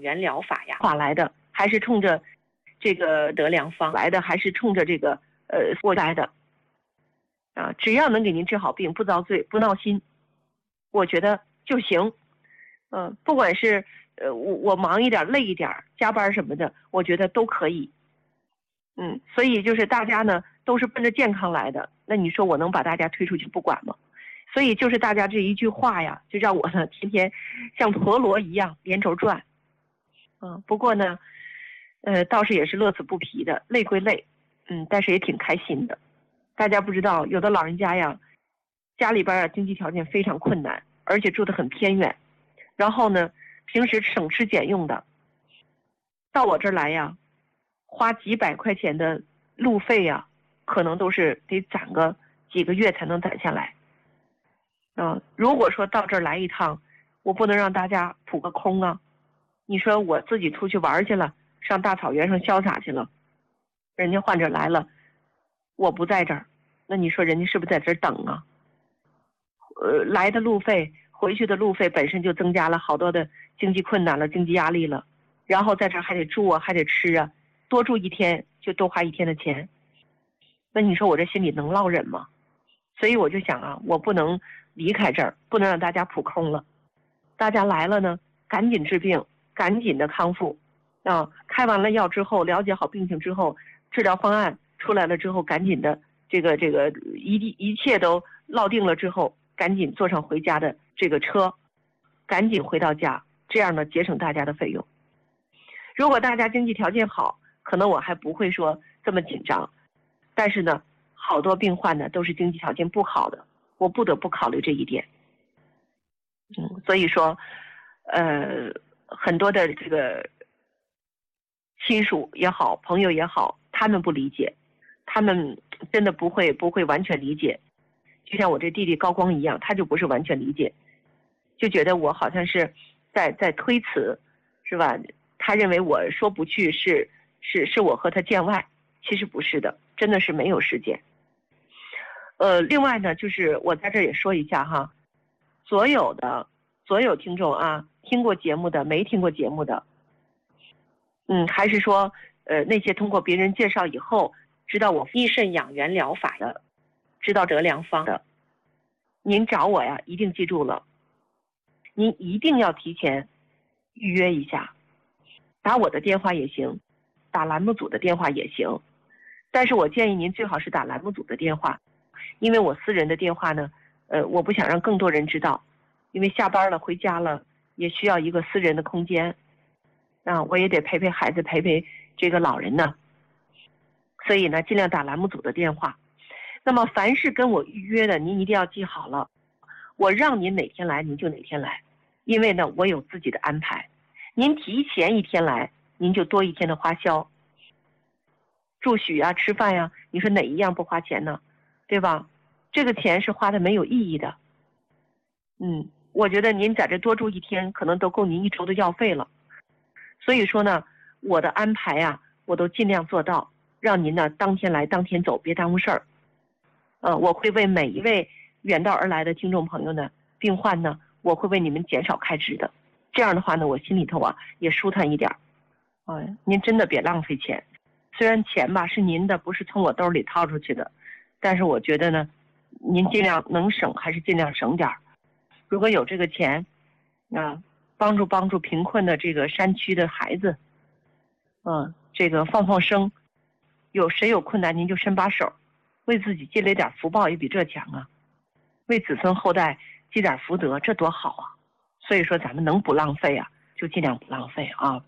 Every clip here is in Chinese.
元疗法呀，来的还是冲着这个得良方来的，还是冲着这个过来的啊？只要能给您治好病，不遭罪，不闹心，我觉得就行。不管是我忙一点、累一点、加班什么的，我觉得都可以。所以就是大家呢都是奔着健康来的，那你说我能把大家推出去不管吗？所以就是大家这一句话呀，就让我呢天天像陀螺一样连轴转。不过呢，倒是也是乐此不疲的，累归累，但是也挺开心的。大家不知道，有的老人家呀，家里边经济条件非常困难，而且住得很偏远，然后呢，平时省吃俭用的，到我这儿来呀，花几百块钱的路费呀，可能都是得攒个几个月才能攒下来。如果说到这儿来一趟，我不能让大家扑个空啊！你说我自己出去玩去了，上大草原上潇洒去了，人家患者来了，我不在这儿，那你说人家是不是在这儿等啊？来的路费，回去的路费本身就增加了好多的经济困难了，经济压力了，然后在这儿还得住啊，还得吃啊，多住一天就多花一天的钱，那你说我这心里能落忍吗？所以我就想啊，我不能离开这儿，不能让大家扑空了。大家来了呢，赶紧治病，赶紧的康复开完了药之后，了解好病情之后，治疗方案出来了之后，赶紧的这个一切都落定了之后，赶紧坐上回家的这个车，赶紧回到家，这样呢节省大家的费用。如果大家经济条件好，可能我还不会说这么紧张，但是呢好多病患呢都是经济条件不好的，我不得不考虑这一点。所以说很多的这个亲属也好，朋友也好，他们不理解，他们真的不会完全理解。就像我这弟弟高光一样，他就不是完全理解，就觉得我好像是在推辞，是吧？他认为我说不去是我和他见外，其实不是的，真的是没有时间。另外呢，就是我在这也说一下哈，所有听众啊，听过节目的，没听过节目的，还是说那些通过别人介绍以后知道我益肾养元疗法的，知道得良方的，您找我呀，一定记住了，您一定要提前预约一下，打我的电话也行，打栏目组的电话也行，但是我建议您最好是打栏目组的电话，因为我私人的电话呢，我不想让更多人知道，因为下班了回家了也需要一个私人的空间我也得陪陪孩子，陪陪这个老人呢，所以呢尽量打栏目组的电话。那么凡是跟我预约的，您一定要记好了，我让您哪天来您就哪天来，因为呢我有自己的安排，您提前一天来您就多一天的花销，住宿啊吃饭呀，你说哪一样不花钱呢？对吧？这个钱是花的没有意义的。我觉得您在这多住一天可能都够您1周的药费了。所以说呢，我的安排啊我都尽量做到，让您呢当天来当天走，别耽误事儿。我会为每一位远道而来的听众朋友呢，病患呢，我会为你们减少开支的。这样的话呢，我心里头也舒坦一点。您真的别浪费钱，虽然钱吧是您的，不是从我兜里掏出去的，但是我觉得呢，您尽量能省还是尽量省点。如果有这个钱帮助贫困的这个山区的孩子，这个放生，有谁有困难您就伸把手，为自己积累点福报也比这强啊，为子孙后代积点福德，这多好啊！所以说咱们能不浪费啊，就尽量不浪费啊。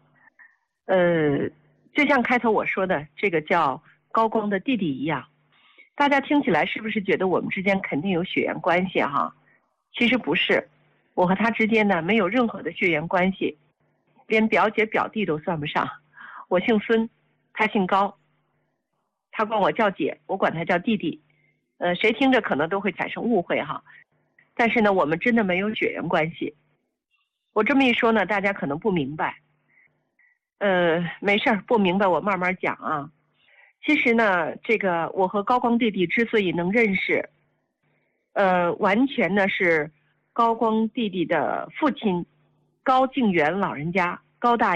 就像开头我说的这个叫高光的弟弟一样，大家听起来是不是觉得我们之间肯定有血缘关系哈？其实不是，我和他之间呢没有任何的血缘关系，连表姐表弟都算不上。我姓孙，他姓高，他管我叫姐，我管他叫弟弟。谁听着可能都会产生误会哈，但是呢我们真的没有血缘关系。我这么一说呢，大家可能不明白。没事儿，不明白我慢慢讲啊。其实呢，这个我和高光弟弟之所以能认识，完全呢是高光弟弟的父亲高敬元老人家高大